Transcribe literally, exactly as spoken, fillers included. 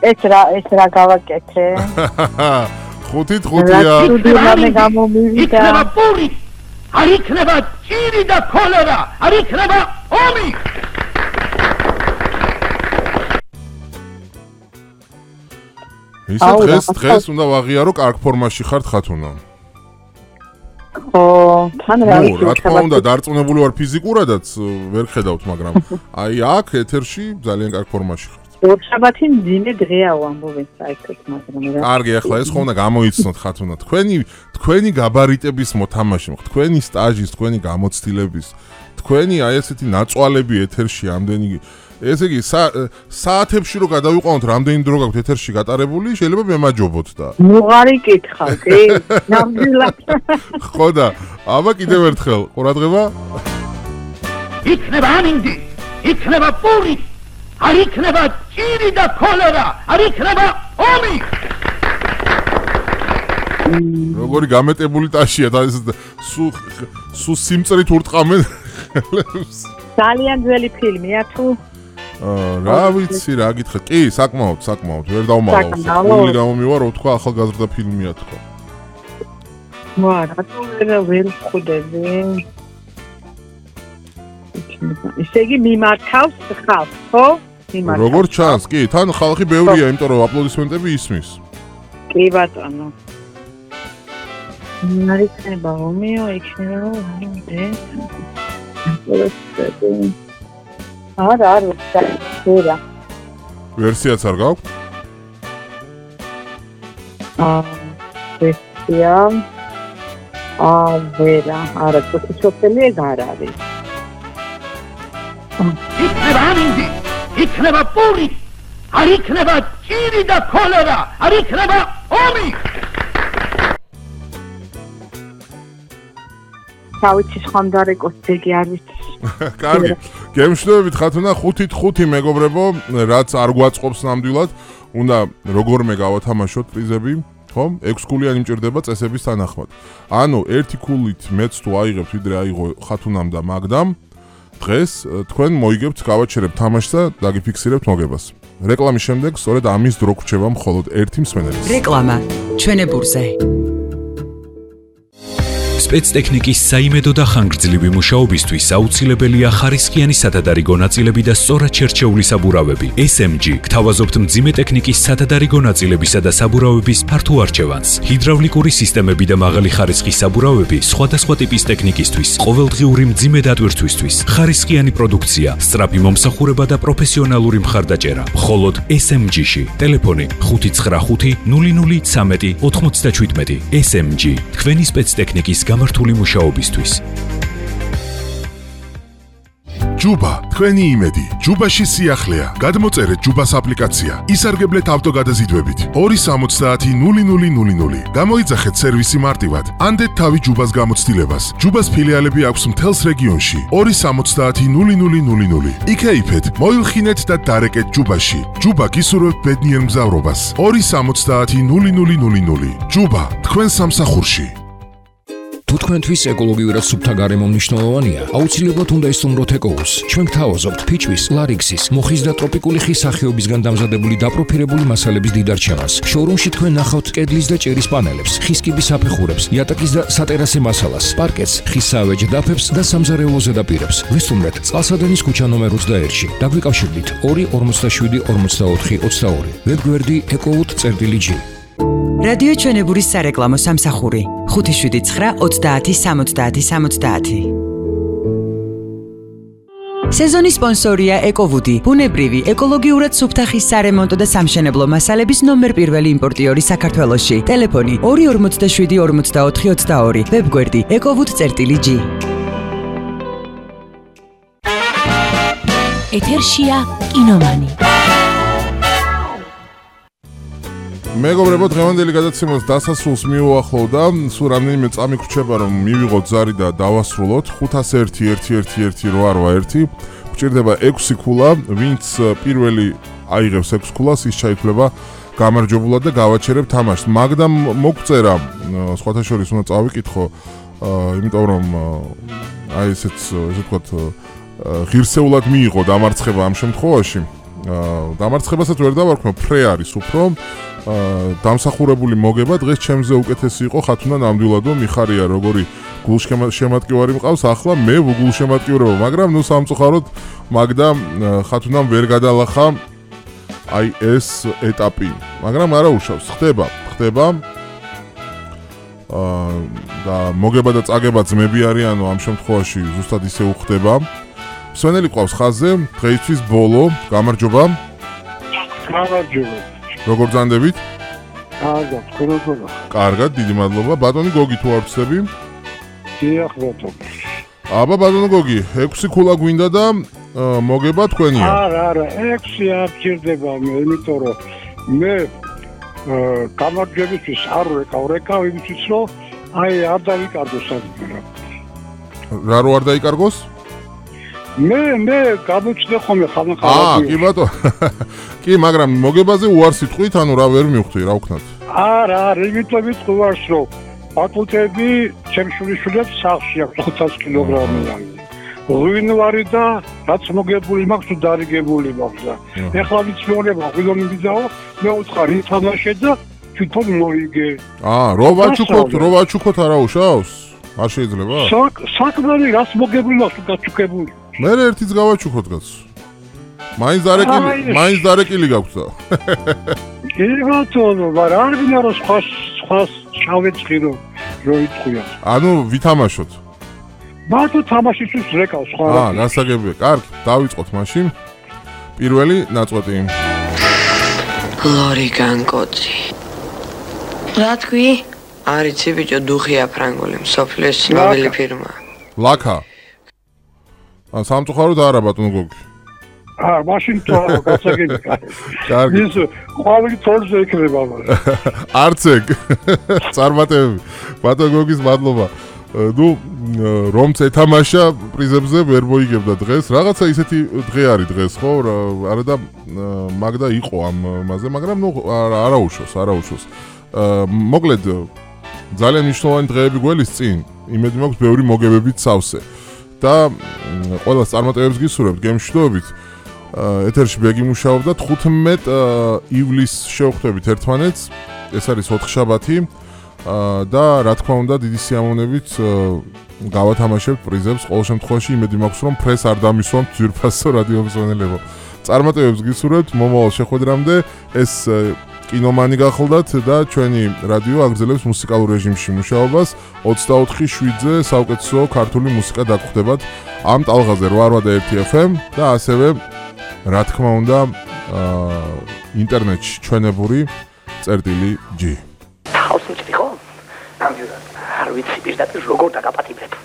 ეს რა ეს რა გავაკეთე? ხუთით ხუთია. რამე გამომივიდა. იქნება პური, არ იქნება ჭირი და ქოლერა, არ იქნება ომი. ისე დღეს დღეს უნდა ვაღიარო კარგ ფორმაში ხართ ხათუნა. ხო, თან რა ვიცი. რა თქმა უნდა, დარწმუნებული ვარ ფიზიკურადაც ვერ ხედავთ, მაგრამ აი აქ ეთერში ძალიან კარგ ფორმაში ხართ. ორშაბათი მძიმე დღეა ვამბობენ საერთოდ, მაგრამ რა. კარგი, ახლა ეს ხომ უნდა გამოიცნოთ ხათუნა. თქვენი თქვენი გაბარიტების მოთამაშე, თქვენი სტაჟის, თქვენი გამოცდილების, თქვენი აი ესეთი ნაწვალები ეთერში ამდენი ესე იგი საათებში რო გადავიყვანოთ რამდენი დრო გაქვთ ეთერში გატარებული, შეიძლება მემაჯობოთ და. ნუღარი კითხავ, კი? ნამდვილად. ხო და, აბა კიდევ ერთხელ, ყურადღება. იქნება ამინდი, იქნება პური, არ იქნება ჭირი და ქოლერა, არ იქნება ომი. როგორი გამეტებული ტაშია და სუ სუ სიმწრით ურტყამენ. ძალიან ძველი ფილმია თუ რა ვიცი რა გითხრათ კი საკმაოდ საკმაოდ ვერ დავმალავ სულ გამომივარ რო თქვა ახალგაზრდა ფილმია თქვა ვა რატო ვერ ვხვდები ისე იგი მიმართავს ხალხს ხო მიმართავს როგორ ჩანს კი თან ხალხი ბევრია იმიტომ რომ აპლოდისმენტები ისმის კი ბატონო ნარიქნება ომიო იქნება რომ არა, არა, ვერა. ვერსიაც არ გაქვთ? აა, ვერსია. აა, ვერა, არა, ფოტოშოპელი ეგ არ არის. იქნება ამინდი, იქნება პური, არ იქნება ჭირი და ქოლერა, არ იქნება ომი. თავიცი ხანდარე კოსტეგი არ ვიცი. კარგი. გემშვიდობებით ხათუნა ხუთით ხუთი მეგობრებო, რაც არ გვაწყობს ნამდვილად, უნდა როგორმე გავათამაშოთ პრიზები, ხო? ექვს ქულიანი მჭირდება წესების თანახმად. ანუ ერთი ქულით მეც თუ აიღებთ, ვიდრე აიღო ხათუნამ და მაგდამ, დღეს თქვენ მოიგებთ გავაჩერებთ თამაშს და დაგიფიქსირებთ მოგებას. რეკლამის შემდეგ სწორედ ამის დრო გვრჩება მხოლოდ ერთი მსმენელის. რეკლამა ჩვენებურზე. სპეცტექნიკის საიმედო და ხანგრძლივი მუშაობისთვის აუცილებელია ხარისხიანი სათადარიგო ნაწილები და სწორად შერჩეული საბურავები. ეს ემ ჯი გთავაზობთ მძიმე ტექნიკის სათადარიგო ნაწილებისა და საბურავების ფართო არჩევანს. ჰიდრავლიკური სისტემები და მაღალი ხარისხის საბურავები სხვადასხვა ტიპის ტექნიკისთვის, ყოველდღიური მძიმე დატვირთვისთვის, ხარისხიანი პროდუქცია, სწრაფი მომსახურება და პროფესიონალური მხარდაჭერა. მხოლოდ ეს ემ ჯი-ში. ტელეფონი ხუთი ცხრა ხუთი ნული ნული ცამეტი ოთხმოცდაშვიდმეტი. ეს ემ ჯი თქვენი სპეცტექნიკის გამართული მუშაობისთვის. ჯუბა, თქვენი იმედი. ჯუბაში სიახლეა. გადმოწერეთ ჯუბას აპლიკაცია. ისარგებლეთ ავტოგადაზიდვებით. ორი სამოცდაათი ნული ნული ნული ნული. გამოიძახეთ სერვისი მარტივად. ანდეთ თავი ჯუბას გამოცდილებას. ჯუბას ფილიალები აქვს მთელს რეგიონში. ორი სამოცდაათი ნული ნული ნული ნული. იქეიფეთ, მოილხინეთ და დარეკეთ ჯუბაში. ჯუბა გისურვებთ ბედნიერ მგზავრობას. ორი სამოცდაათი ნული ნული ნული ნული. ჯუბა, თქვენ სამსახურში. თუ თქვენთვის ეკოლოგიურად სუფთა გარემო მნიშვნელოვანია, აუცილებლად უნდა ისტუმროთ ეკოუს. ჩვენ გთავაზობთ ფიჭვის, ლარიქსის, მუხის და ტროპიკული ხის სახეობისგან დამზადებული დაპროფილებული მასალების დიდარჩევას. შოურუმში თქვენ ნახავთ კედლის და ჭერის პანელებს, ხის კიბის საფეხურებს, იატაკის და სატერასე მასალას, პარკეტს, ხის საავეჯ დაფებს და სამზარეულო ზედაპირებს. ვისტუმრეთ წყალსადენის ქუჩა ნომერ ოცდაერთში. დაგვიკავშირდით ორი ორმოცდაშვიდი ორმოცდაოთხი ოცდაორი. ვებგვერდი ეკოუთ.წერტილი.ჯი. რადიო ჩვენებურის სარეკლამო სამსახური ხუთი შვიდი ცხრა ოცდაათი სამოცდაათი სამოცდაათი. სეზონის სპონსორია ეკოვუდი, ბუნებრივი, ეკოლოგიურად სუფთა ხის სარემონტო და სამშენებლო მასალების ნომერ პირველი იმპორტიორი საქართველოში. ტელეფონი ორი ორმოცდაშვიდი ორმოცდაოთხი ოცდაორი. ვებგვერდი ეკოვუთ.წერტილი.ჯი. ეთერშია კინომანი. მეგობრებო, დღევანდელი გადაცემას დასასრულს მიუახლოვდა, სულ რამდენიმე წამი გვრჩება რომ მივიღოთ ზარი და დავასრულოთ. ხუთას ერთი ერთი ერთი ერთი რვა რვა ერთი. გვჭირდება ექვსი ქულა, ვინც პირველი აიღებს ექვს ქულას, ის ჩაითვლება გამარჯვებულად და გავაჩერებ თამაშს. მაგდამ მოგწერა, სხვათა შორის უნდა წავიკითხო, იმიტომ რომ აი ესეც, ესე ვთქვათ, ღირსეულად მიიღო დამარცხება ამ შემთხვევაში. დამარცხებასაც ვერ დავარქმევ, ფრე არის უფრო დამსახურებული მოგება დღეს ჩემზე უკეთესი იყო ხათუნა ნამდვილადო მიხარია როგორი გულშემატკივარი მყავს ახლა მე ვგულშემატკივრება მაგრამ ნუ სამწუხაროდ მაგდა ხათუნამ ვერ გადალახა აი ეს ეტაპი მაგრამ არა უშავს ხდება ხდება აა და მოგება და წაგება ძმები არიანო ამ შემთხვევაში ზუსტად ისე უხდება მსვენელი ყავს ხაზზე დღეისთვის ბოლო გამარჯობა გამარჯობა როგორ ძანდებით? კარგად, როგორ? კარგად, დიდი მადლობა. ბატონი გოგი თუ არ ვწდები? დიახ, ბატონო. აბა ბატონო გოგი, ექვსი ქულა გვინდა და მოგება თქვენია. არა, არა, ექვსი არ გჭირდება მე, იმიტომ რომ მე გამარჯვებისთვის არ ვეკავ, რეკავ იმისთვის რომ აი არ დავიკარგოს ადგილი. რა რო არ დაიკარგოს? მე მე გამოჩნდა ხოლმე ხალხი. აა, კი ბატონო. კი, მაგრამ მოგებაზე უარს იტყვით, ანუ რა ვერ მივხვდი, რა ვქნათ? არა, არა, იმიტომ ვიტყვარს, რომ ბატუტები ჩემს შვილიშვილებს სახლში აქვს ხუთას კილოგრამიანი. ღვინვარი და რაც მოგებული მაქვს, თუ დარიგებული მაქვს და ეხლა ვიცნობება, ღვინო მიდაო, მე უცხარი თამაშე და თვითონ მოიგე. აა, რო ვაჩუქოთ, რო ვაჩუქოთ არა უშავს? არ შეიძლება? საქმე რას მოგებული მაქვს, თუ გაჩუქებული. მე ერთიც გავაჩუქოთ კაც. მაინც დარეკილი, მაინც დარეკილი გაქვს და. კი ბატონო, მაგრამ არ ვინა რომ სხვა სხვა შავეცხი რომ რო იტყვია. ანუ ვითამაშოთ. ბატო თამაშისთვის რეკავს სხვა. აა, გასაგებია. კარგი, დავიწყოთ მაშინ. პირველი ნაწყვეტი. ლორიგან კოწი. რა თქვი? არიცი ბიჭო, დუხია ფრანგული, მსოფლიოს ცნობილი ფირმა. ლაკა. ან სამწუხაროდ არა ბატონო გოგი. აა, მაშინ თუ არა, გასაგებია. კარგი. ის ყვავილი თორზე იქნება მაგრამ. არც ეგ. წარმატებები. ბატონო გოგის მადლობა. ნუ რომც ეთამაშა პრიზებზე ვერ მოიგებდა დღეს. რაღაცა ისეთი დღე არის დღეს, ხო? არა და მაგდა იყო ამ მასზე, მაგრამ ნუ არა უშავს, არა უშავს. მოკლედ ძალიან მნიშვნელოვანი დღეები გველის წინ. იმედი მაქვს ბევრი მოგებებით სავსე. და ყველა წარმატებებს გისურვებთ გემშვიდობით. ეთერში ბეგი მუშაობდა თხუთმეტ ივლისს შევხვდებით ერთმანეთს. ეს არის ოთხშაბათი. და რა თქმა უნდა დიდი სიამოვნებით გავათამაშებთ პრიზებს. ყოველ შემთხვევაში იმედი მაქვს რომ ფრეს არ დამისვამთ ძვირფასო რადიო მსმენელებო. წარმატებებს გისურვებთ მომავალ შეხვედრამდე. ეს კინომანი გახლდათ და ჩვენი რადიო აგრძელებს მუსიკალურ რეჟიმში მუშაობას. ოცდაოთხი შვიდზე საუკეთესო ქართული მუსიკა დაგხვდებათ ამ ტალღაზე რვა და ერთი ეფ ემ და ასევე რა თქმა უნდა ინტერნეტში ჩვენებური წერტილი G. ხავს მწიფი ხო? ნამდვილად არ ვიცი პირდაპირ როგორ დაგაპატიმრებ.